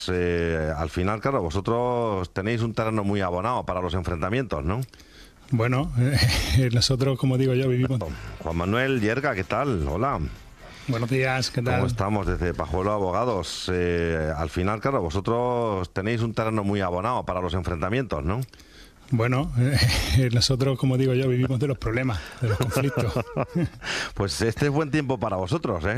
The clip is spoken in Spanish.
Al final, claro, vosotros tenéis un terreno muy abonado para los enfrentamientos, ¿no? Bueno, nosotros, como digo yo, vivimos... Juan Manuel Yerga, ¿qué tal? Hola. Buenos días, ¿qué tal? ¿Cómo estamos? Desde Pajuelo Abogados. Al final, claro, vosotros tenéis un terreno muy abonado para los enfrentamientos, ¿no? Bueno, nosotros, como digo yo, vivimos de los problemas, de los conflictos. Pues este es buen tiempo para vosotros, ¿eh?